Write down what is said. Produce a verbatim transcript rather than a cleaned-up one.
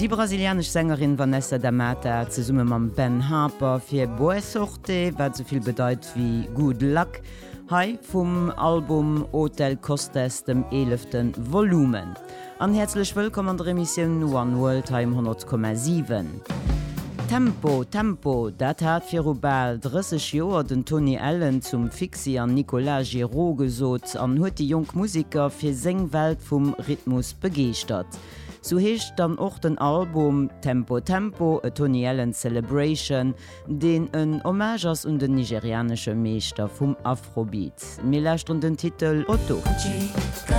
Die brasilianisch Sängerin Vanessa da Mata ze summe mam Ben Harper fir Boa Sorte, wat soviel bedeut wie Good Luck, hei vum Album Hotel Costes dem elften Volumen. An herzlich willkommen an der Emission One World Time hundert Komma sieben. Tempo, Tempo, dat hat fir Robal dreißig Joer den Tony Allen zum Fixi an Nicolas Giraud gesot an huet die Jungmusiker fir Sängwelt vum Rhythmus begeistert. So hecht dann och den Album Tempo Tempo, a Tony Allen Celebration, den en Hommage ass und den nigerianische Meester vum Afrobeat. Mir lächt und den Titel Otto.